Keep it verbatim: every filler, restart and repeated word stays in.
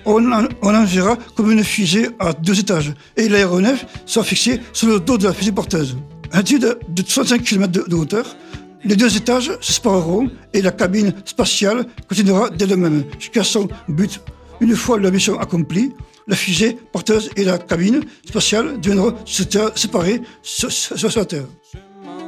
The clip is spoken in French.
on, en, on enverra comme une fusée à deux étages et l'aéronef sera fixé sur le dos de la fusée porteuse. À altitude de soixante-cinq kilomètres de, de hauteur, les deux étages se sépareront et la cabine spatiale continuera d'elle-même jusqu'à son but. Une fois la mission accomplie, la fusée porteuse et la cabine spatiale deviendront séparées sur, sur, sur la Terre.